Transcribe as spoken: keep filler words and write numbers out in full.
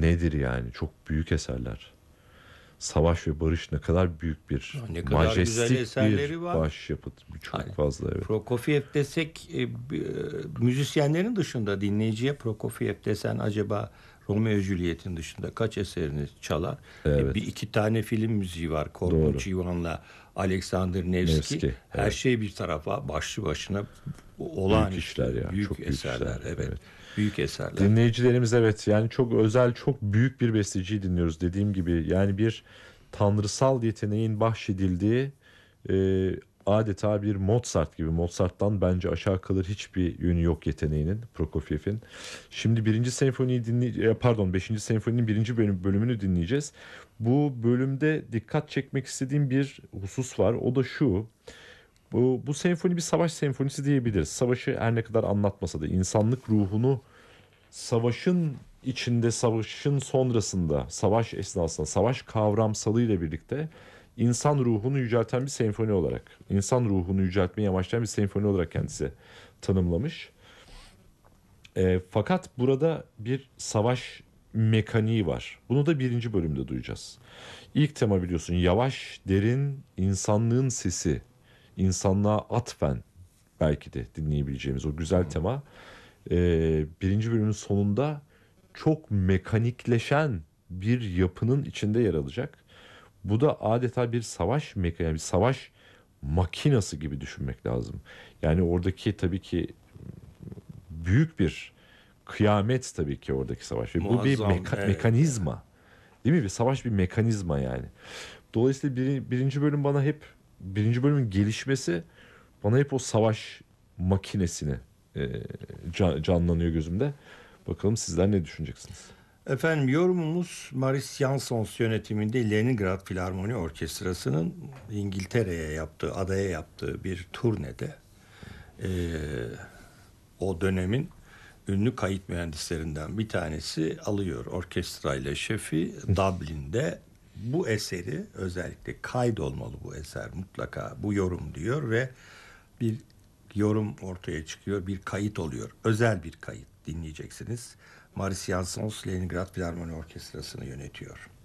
nedir yani? Çok büyük eserler. Savaş ve Barış ne kadar büyük bir, ne kadar güzel majestik eserleri bir var. başyapıt. Çok Hani fazla, evet. Prokofiev desek e, e, müzisyenlerin dışında dinleyiciye Prokofiev desen acaba Romeo Juliet'in dışında kaç eserini çalar? Evet. E, bir iki tane film müziği var. Doğru. Korkunç Ivan'la Alexander Nevsky. Nevsky, Her evet. şey bir tarafa, başlı başına olağanüstü Büyük işler ya. büyük Çok büyük eserler. işler. Evet. Evet. Büyük eserler. Dinleyicilerimiz, evet, yani çok özel, çok büyük bir besteciyi dinliyoruz dediğim gibi. Yani bir tanrısal yeteneğin bahşedildiği, e, adeta bir Mozart gibi. Mozart'tan bence aşağı kalır hiçbir yönü yok yeteneğinin, Prokofiev'in. Şimdi birinci senfoniyi dinley pardon beşinci senfoninin birinci bölüm, bölümünü dinleyeceğiz. Bu bölümde dikkat çekmek istediğim bir husus var. O da şu: Bu, bu senfoni bir savaş senfonisi diyebiliriz. Savaşı her ne kadar anlatmasa da insanlık ruhunu savaşın içinde, savaşın sonrasında, savaş esnasında, savaş kavramsalıyla birlikte insan ruhunu yücelten bir senfoni olarak, insan ruhunu yüceltmeyi amaçlayan bir senfoni olarak kendisi tanımlamış. E, fakat burada bir savaş mekaniği var. Bunu da birinci bölümde duyacağız. İlk tema, biliyorsun, yavaş, derin, insanlığın sesi. İnsanlığa atfen belki de dinleyebileceğimiz o güzel tema. Ee, birinci bölümün sonunda çok mekanikleşen bir yapının içinde yer alacak. Bu da adeta bir savaş mekaniği, bir savaş makinası gibi düşünmek lazım. Yani oradaki tabii ki büyük bir kıyamet, tabii ki oradaki savaş. Ve bu bir Muazzam, meka- evet. mekanizma. Değil mi? Bir savaş bir mekanizma yani. Dolayısıyla bir, birinci bölüm bana hep, birinci bölümün gelişmesi bana hep o savaş makinesini e, can, canlanıyor gözümde. Bakalım sizler ne düşüneceksiniz? Efendim, yorumumuz Maris Jansons yönetiminde Leningrad Filarmoni Orkestrası'nın İngiltere'ye yaptığı, adaya yaptığı bir turnede e, o dönemin ünlü kayıt mühendislerinden bir tanesi alıyor orkestrayla şefi Dublin'de bu eseri, özellikle kaydolmalı bu eser, mutlaka bu yorum diyor ve bir yorum ortaya çıkıyor, bir kayıt oluyor. Özel bir kayıt dinleyeceksiniz. Maris Jansons Leningrad Filarmoni Orkestrası'nı yönetiyor.